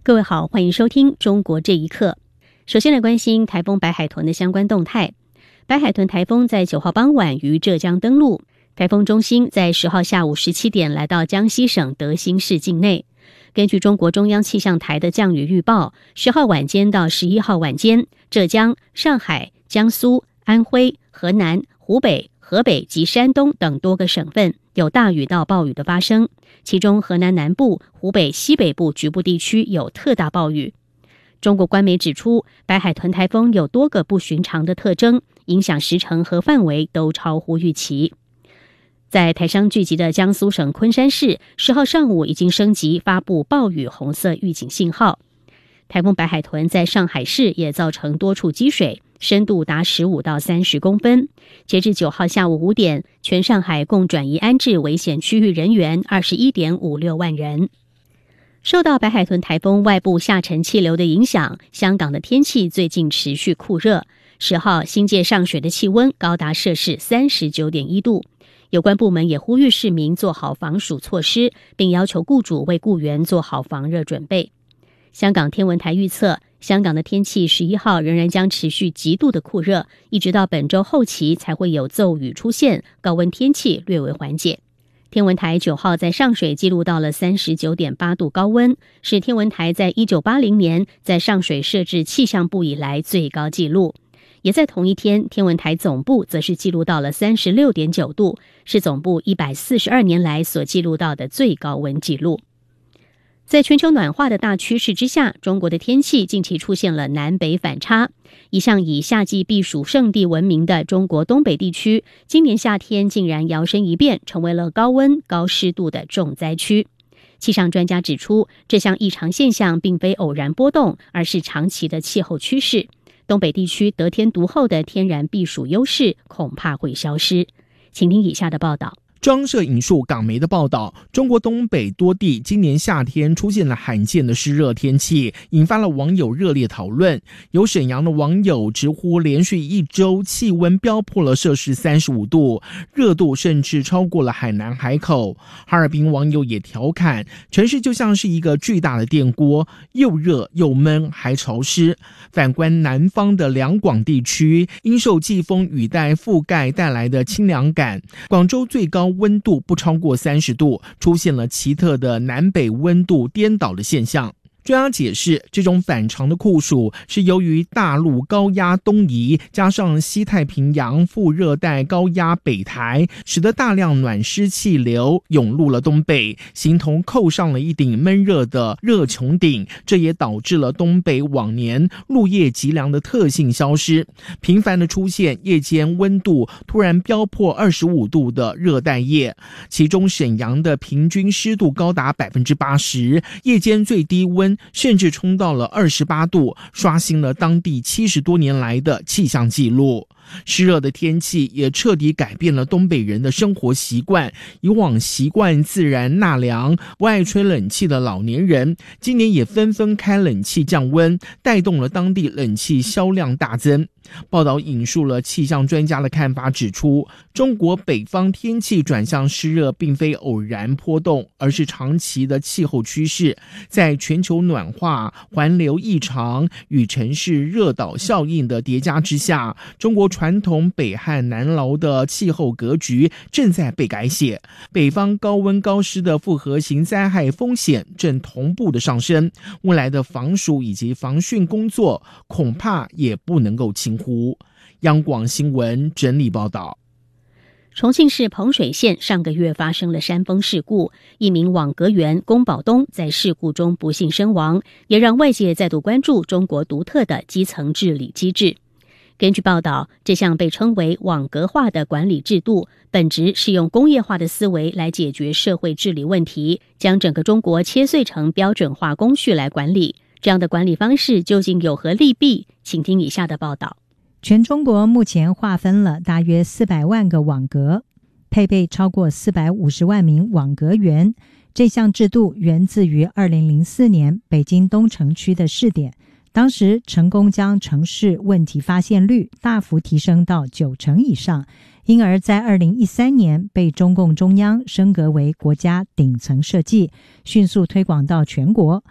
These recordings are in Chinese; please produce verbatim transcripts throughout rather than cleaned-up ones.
各位好，欢迎收听中国这一刻。首先来关心台风白海豚的相关动态。白海豚台风在九号傍晚于浙江登陆，台风中心在十号下午十七点来到江西省德兴市境内。根据中国中央气象台的降雨预报，十号晚间到十一号晚间，浙江、上海、江苏、安徽、河南、湖北、河北及山东等多个省份有大雨到暴雨的发生，其中河南南部、湖北西北部局部地区有特大暴雨。中国官媒指出，白海豚台风有多个不寻常的特征，影响时程和范围都超乎预期。在台商聚集的江苏省昆山市，十号上午已经升级发布暴雨红色预警信号。台风白海豚在上海市也造成多处积水，深度达十五到三十公分。截至九号下午五点，全上海共转移安置危险区域人员二十一点五六万人。受到白海豚台风外部下沉气流的影响，香港的天气最近持续酷热。十号新界上水的气温高达摄氏三十九点一度。有关部门也呼吁市民做好防暑措施，并要求雇主为雇员做好防热准备。香港天文台预测，香港的天气十一号仍然将持续极度的酷热，一直到本周后期才会有骤雨出现，高温天气略微缓解。天文台九号在上水记录到了 三十九点八度高温，是天文台在一九八零年在上水设置气象部以来最高纪录。也在同一天，天文台总部则是记录到了 三十六点九度，是总部一百四十二年来所记录到的最高温纪录。在全球暖化的大趋势之下，中国的天气近期出现了南北反差。一向以夏季避暑胜地闻名的中国东北地区，今年夏天竟然摇身一变，成为了高温高湿度的重灾区。气象专家指出，这项异常现象并非偶然波动，而是长期的气候趋势。东北地区得天独厚的天然避暑优势恐怕会消失。请听以下的报道。 中央社引述港媒的报道，中国东北多地今年夏天出现了罕见的湿热天气，引发了网友热烈讨论。有沈阳的网友直呼，连续一周气温飙破了摄氏三十五度，热度甚至超过了海南海口。哈尔滨网友也调侃，城市就像是一个巨大的电锅，又热又闷还潮湿。反观南方的两广地区，因受季风雨带覆盖带来的清凉感，广州最高温度不超过三十度，出现了奇特的南北温度颠倒的现象。专家解释，这种反常的酷暑是由于大陆高压东移，加上西太平洋副热带高压北抬，使得大量暖湿气流涌入了东北，形同扣上了一顶闷热的热穹顶，这也导致了东北往年入夜极凉的特性消失，频繁的出现夜间温度突然飙破二十五度的热带夜，其中沈阳的平均湿度高达 百分之八十， 夜间最低温甚至冲到了二十八度，刷新了当地七十多年来的气象记录。湿热的天气也彻底改变了东北人的生活习惯，以往习惯自然纳凉不爱吹冷气的老年人，今年也纷纷开冷气降温，带动了当地冷气销量大增。报道引述了气象专家的看法，指出中国北方天气转向湿热并非偶然波动，而是长期的气候趋势。在全球暖化、环流异常与城市热岛效应的叠加之下，中国传统北旱南涝的气候格局正在被改写，北方高温高湿的复合型灾害风险正同步的上升，未来的防暑以及防汛工作恐怕也不能够轻忽。央广新闻整理报道。 重庆市彭水县上个月发生了山崩事故，一名网格员龚宝东在事故中不幸身亡，也让外界再度关注中国独特的基层治理机制。根据报道，这项被称为网格化的管理制度，本质是用工业化的思维来解决社会治理问题，将整个中国切碎成标准化工序来管理。这样的管理方式究竟有何利弊？请听以下的报道。 全中国目前划分了大约四百万个网格，配备超过四百五十万名网格员。这项制度源自于二零零四年北京东城区的试点，当时成功将城市问题发现率大幅提升到九成以上，因而在二零一三年被中共中央升格为国家顶层设计，迅速推广到全国。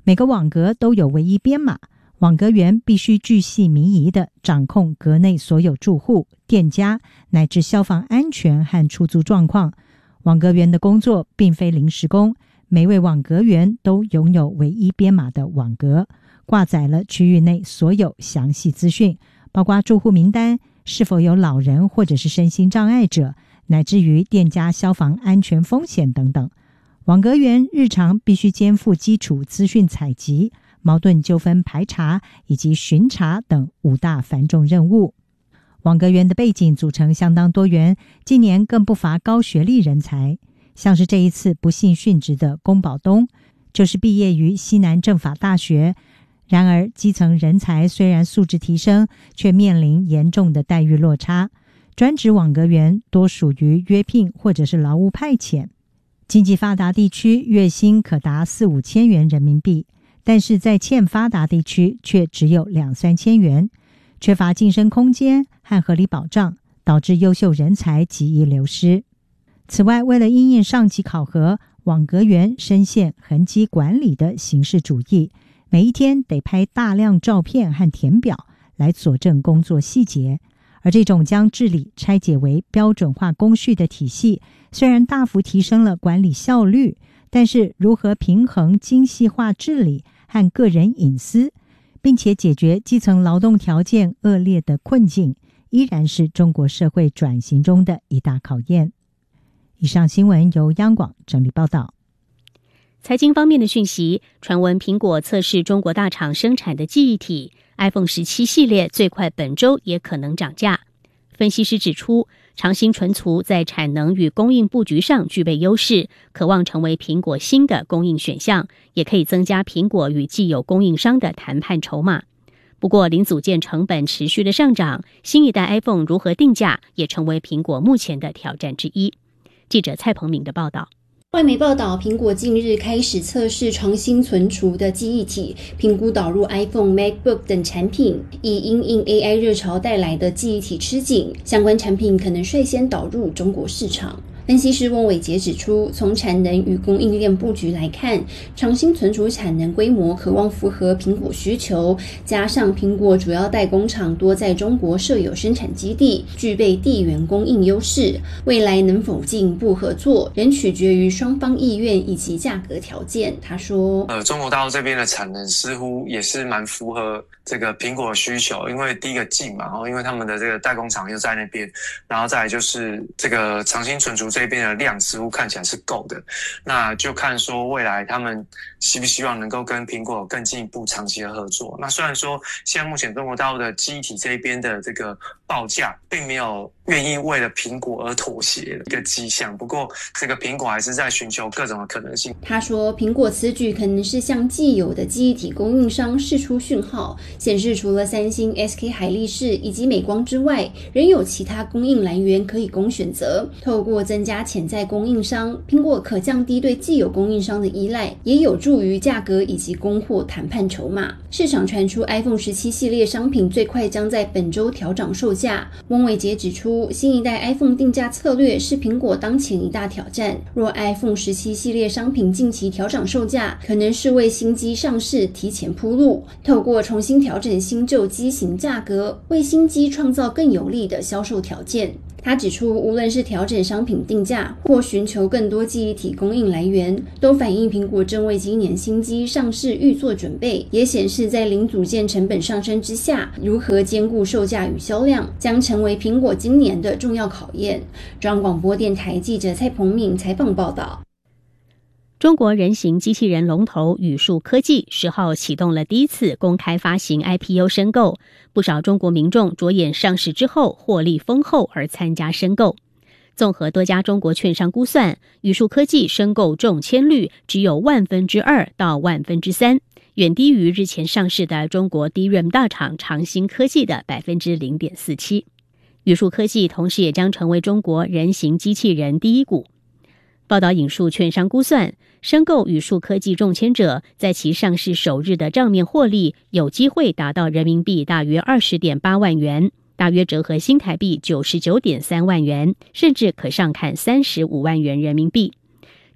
每个网格都有唯一编码，网格员必须巨细靡遗地掌控格内所有住户、店家乃至消防安全和出租状况。网格员的工作并非临时工，每位网格员都拥有唯一编码的网格，挂载了区域内所有详细资讯，包括住户名单、是否有老人或者是身心障碍者，乃至于店家消防安全风险等等。网格员日常必须肩负基础资讯采集、矛盾纠纷排查以及巡查等五大繁重任务。网格员的背景组成相当多元，近年更不乏高学历人才，像是这一次不幸殉职的龚宝东，就是毕业于西南政法大学。然而基层人才虽然素质提升，却面临严重的待遇落差。专职网格员多属于约聘或者是劳务派遣，经济发达地区月薪可达四五千元人民币，但是在欠发达地区却只有两三千元，缺乏晋升空间和合理保障，导致优秀人才极易流失。此外，为了因应上级考核，网格员深陷痕迹管理的形式主义，每一天得拍大量照片和填表来佐证工作细节。而这种将治理拆解为标准化工序的体系，虽然大幅提升了管理效率，但是如何平衡精细化治理和个人隐私，并且解决基层劳动条件恶劣的困境，依然是中国社会转型中的一大考验。以上新闻由央广整理报道。 财经方面的讯息，传闻苹果测试中国大厂生产的记忆体 iPhone 十七 系列最快本周也可能涨价。分析师指出，长兴存储在产能与供应布局上具备优势，渴望成为苹果新的供应选项，也可以增加苹果与既有供应商的谈判筹码。不过零组件成本持续的上涨，新一代 iPhone 如何定价也成为苹果目前的挑战之一。记者蔡鹏明的报道。 外媒报道，苹果近日开始测试长兴存储的记忆体，评估导入 iPhone、MacBook 等产品，以因应 A I 热潮带来的记忆体吃紧，相关产品可能率先导入中国市场。分析师翁伟杰指出，从产能与供应链布局来看，长兴存储产能规模可望符合苹果需求，加上苹果主要代工厂多在中国设有生产基地，具备地缘供应优势，未来能否进一步合作，仍取决于双方意愿以及价格条件。他说， 呃，中国大陆这边的产能似乎也是蛮符合这个苹果的需求，因为第一个近嘛，然后因为他们的这个代工厂又在那边，然后再来就是这个长兴存储这边的量似乎看起来是够的，那就看说未来他们希不希望能够跟苹果更进一步长期的合作。那虽然说现在目前中国大陆的记忆体这边的这个报价并没有愿意为了苹果而妥协的一个迹象，不过这个苹果还是在寻求各种的可能性。 他说，苹果此举可能是向既有的记忆体供应商释出讯号，显示除了三星、S K 海力士以及美光之外，仍有其他供应来源可以供选择。透过增加潜在供应商，苹果可降低对既有供应商的依赖，也有助于价格以及供货谈判筹码。市场传出 iPhone 十七 系列商品最快将在本周调涨售价。翁伟杰指出，新一代 iPhone 定价策略是苹果当前一大挑战。若 iPhone 十七 系列商品近期调涨售价，可能是为新机上市提前铺路，透过重新调整新旧机型价格，为新机创造更有利的销售条件。他指出，无论是调整商品定价或寻求更多记忆体供应来源，都反映苹果正为今年新机上市预做准备，也显示在零组件成本上升之下，如何兼顾售价与销量，将成为苹果今年的重要考验。中央广播电台记者蔡鹏敏采访报道。 中国人形机器人龙头宇树科技十号启动了第一次公开发行 I P O 申购，不少中国民众着眼上市之后获利丰厚而参加申购。综合多家中国券商估算，宇树科技申购中签率只有万分之二到万分之三，远低于日前上市的中国 D R A M 大厂长兴科技的百分之零点四七。宇树科技同时也将成为中国人形机器人第一股。报道引述券商估算，申购宇树科技中签者在其上市首日的账面获利有机会达到人民币大约 二十点八万元，大约折合新台币 九十九点三万元，甚至可上看三十五万元人民币。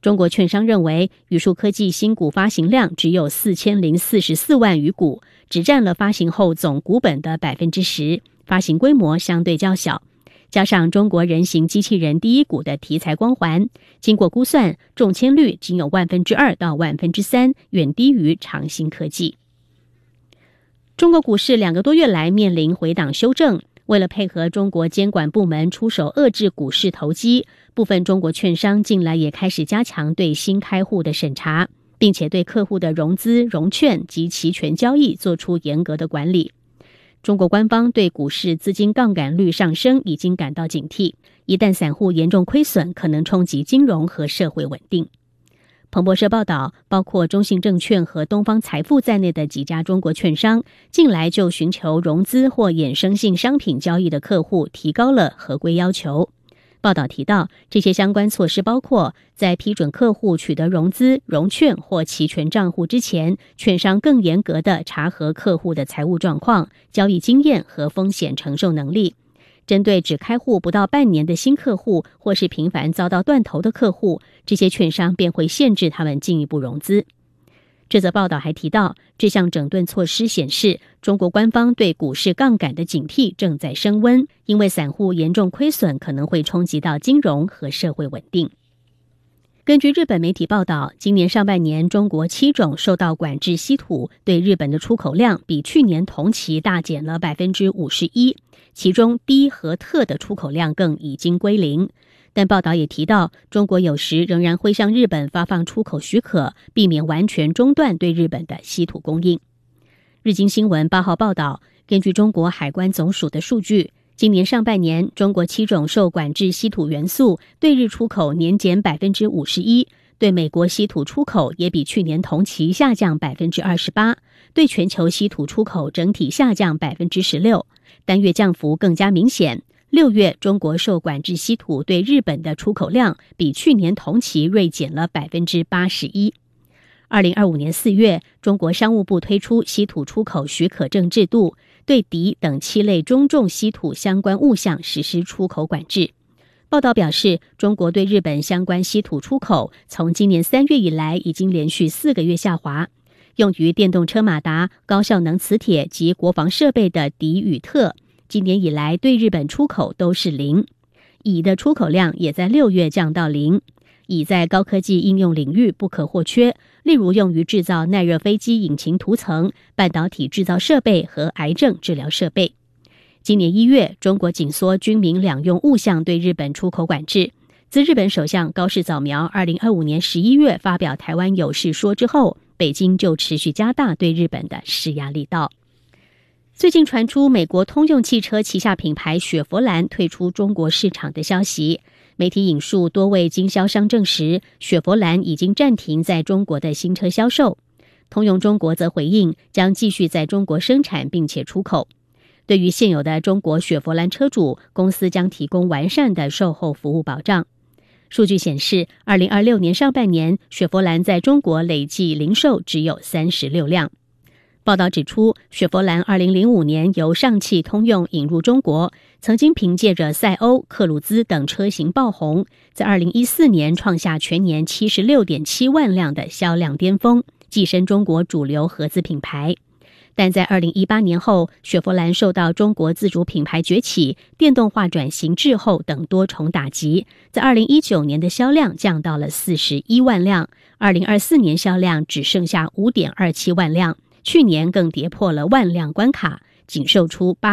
中国券商认为，宇树科技新股发行量只有四千零四十四万余股，只占了发行后总股本的百分之十，发行规模相对较小。加上中国人形机器人第一股的题材光环，经过估算，中签率仅有万分之二到万分之三，远低于长兴科技。中国股市两个多月来面临回档修正，为了配合中国监管部门出手遏制股市投机，部分中国券商近来也开始加强对新开户的审查，并且对客户的融资、融券及期权交易做出严格的管理。中国官方对股市资金杠杆率上升已经感到警惕，一旦散户严重亏损，可能冲击金融和社会稳定。彭博社报道，包括中信证券和东方财富在内的几家中国券商，近来就寻求融资或衍生性商品交易的客户提高了合规要求。报道提到，这些相关措施包括在批准客户取得融资、融券或期权账户之前，券商更严格地查核客户的财务状况、交易经验和风险承受能力。针对只开户不到半年的新客户或是频繁遭到断头的客户，这些券商便会限制他们进一步融资。这则报道还提到，这项整顿措施显示，中国官方对股市杠杆的警惕正在升温，因为散户严重亏损可能会冲击到金融和社会稳定。根据日本媒体报道，今年上半年中国七种受到管制稀土对日本的出口量比去年同期大减了 百分之五十一， 其中锑和锑的出口量更已经归零。但报道也提到，中国有时仍然会向日本发放出口许可，避免完全中断对日本的稀土供应。日经新闻八号报道，根据中国海关总署的数据，今年上半年中国七种受管制稀土元素对日出口年减 百分之五十一， 对美国稀土出口也比去年同期下降 百分之二十八， 对全球稀土出口整体下降 百分之十六， 单月降幅更加明显。六月，中国受管制稀土对日本的出口量比去年同期锐减了 百分之八十一。二零二五年四月，中国商务部推出稀土出口许可证制度，对镝等七类中重稀土相关物项实施出口管制。报道表示，中国对日本相关稀土出口从今年三月以来已经连续四个月下滑。用于电动车马达、高效能磁铁及国防设备的镝与锑，今年以来对日本出口都是零。锗的出口量也在六月降到零。锗在高科技应用领域不可或缺，例如用于制造耐热飞机引擎涂层、半导体制造设备和癌症治疗设备。今年一月，中国紧缩军民两用物项对日本出口管制。自日本首相高市早苗二零二五年十一月发表台湾有事说之后，北京就持续加大对日本的施压力道。最近传出美国通用汽车旗下品牌雪佛兰退出中国市场的消息，媒体引述多位经销商证实，雪佛兰已经暂停在中国的新车销售。通用中国则回应，将继续在中国生产并且出口。对于现有的中国雪佛兰车主，公司将提供完善的售后服务保障。数据显示，二零二六年上半年，雪佛兰在中国累计零售只有三十六辆。报道指出，雪佛兰二零零五年由上汽通用引入中国，曾经凭借着赛欧、克鲁兹等车型爆红，在二零一四年创下全年 七十六点七万辆的销量巅峰，跻身中国主流合资品牌。但在二零一八年后，雪佛兰受到中国自主品牌崛起、电动化转型滞后等多重打击，在二零一九年的销量降到了四十一万辆，二零二四年销量只剩下 五点二七万辆，去年更跌破了万辆关卡，仅售出八